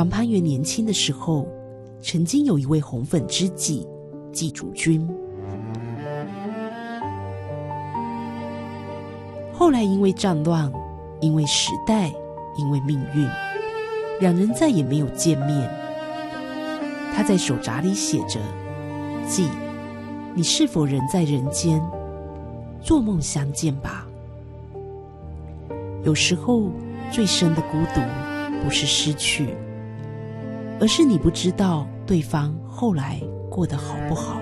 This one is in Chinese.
王攀元年轻的时候，曾经有一位红粉知己季竹君，后来因为战乱，因为时代，因为命运，两人再也没有见面。他在手札里写着：季，你是否仍在人间？做梦相见吧。有时候最深的孤独不是失去，而是你不知道对方后来过得好不好。